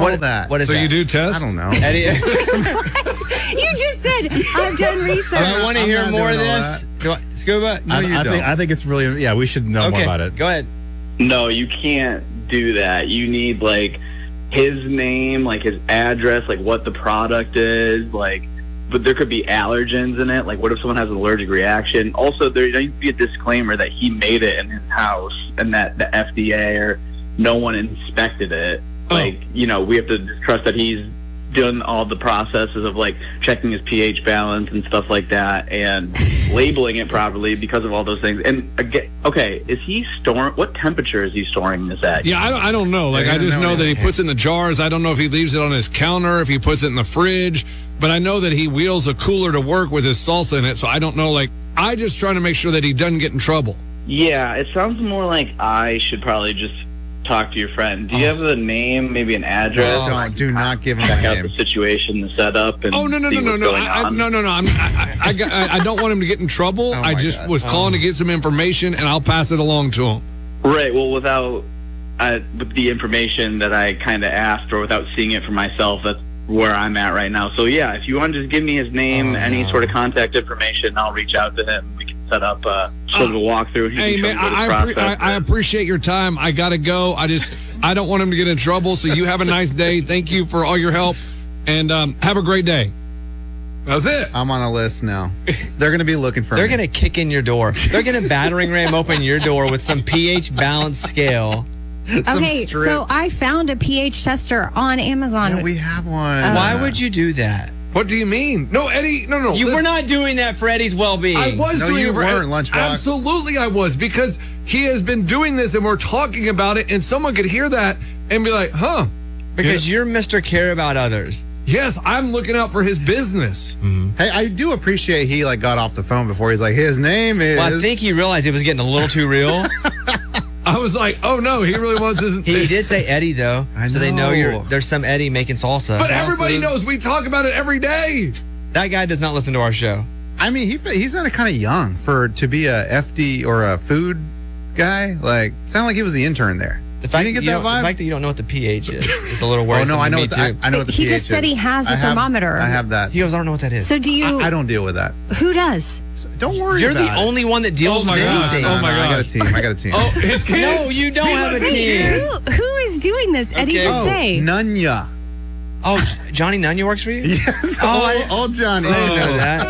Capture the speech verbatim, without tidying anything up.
what, all that. What is so that? you do test? I don't know. Eddie, You just said, I've done research. I want to I'm hear not more of doing all this. Do I, Scuba? No, I, you I don't. think I think it's really yeah. We should know more Okay, about it. go ahead. No, you can't do that. You need like his name, like his address, like what the product is, like. But there could be allergens in it. Like, what if someone has an allergic reaction? Also, there needs to be a disclaimer that he made it in his house and that the F D A or no one inspected it. Oh. Like, you know, we have to trust that he's done all the processes of like checking his pH balance and stuff like that and labeling it properly because of all those things. And again, okay, is he storing, what temperature is he storing this at? Yeah, I don't, I don't know. Like, Yeah, I just no, know that he yeah. puts it in the jars. I don't know if he leaves it on his counter, if he puts it in the fridge. But I know that he wheels a cooler to work with his salsa in it. So I don't know. Like, I just trying to make sure that he doesn't get in trouble. Yeah, it sounds more like I should probably just talk to your friend. Do you have the name, maybe an address? Don't. Do not give him Check a out name. the situation, the setup, and Oh, no, no, see no, no, what's no. going I, I, on. no, no, no. I'm, I, I, I, got- I I don't want him to get in trouble. Oh, I my just God. was calling to get some information, and I'll pass it along to him. Right. Well, without uh, with the information that I kind of asked, or without seeing it for myself, that's where I'm at right now. So yeah, if you want to just give me his name, Oh, any no. sort of contact information, I'll reach out to him. We can set up uh, sort of a walkthrough. He Hey, can man, show me I, the I, appre- process. I, I appreciate your time. I got to go. I just, I don't want him to get in trouble. So you have a nice day. Thank you for all your help. And um, have a great day. That's it. I'm on a list now. They're going to be looking for They're me. going to kick in your door. They're going to battering ram open your door with some pH balance scale. Some Okay, so strips. I found a pH tester on Amazon. Yeah, we have one. Why would you do that? What do you mean? No, Eddie. No, no. You were listen. not doing that for Eddie's well-being. I was No, doing you it for weren't, Lunchbox. Absolutely, I was, because he has been doing this, and we're talking about it, and someone could hear that and be like, "Huh." Because you're Mister Care About Others. Yes, I'm looking out for his business. Hey, I do appreciate he like got off the phone before he's like, his name is. Well, I think he realized it was getting a little too real. I was like, "Oh no, he really wants his." He did say Eddie, though. I So they know know. you're. There's some Eddie making salsa. But everybody Salsas. knows we talk about it every day. That guy does not listen to our show. I mean, he he's kind of young for to be a F D or a food guy. Like, sounded like he was the intern there. The fact, you that didn't you get don't, that the vibe? fact that you don't know what the pH is is a little Oh worrisome no, I to know me what the, too. I, I know what the He pH just said he is. has a I have- thermometer. I have that. he goes, I don't know what that is. So do you? I, I don't deal with that. Who does? Don't worry You're about the it. only one that deals Oh my with gosh. anything. Oh my I got a gosh. team. I got a team. Oh, his kids. No, you don't He have a lets his team. kids. Who, who is doing this? Eddie, Okay. just oh, say. Nunya. Oh, Johnny Nunya works for you? Yes. Oh, all, I- all Johnny. I didn't know that.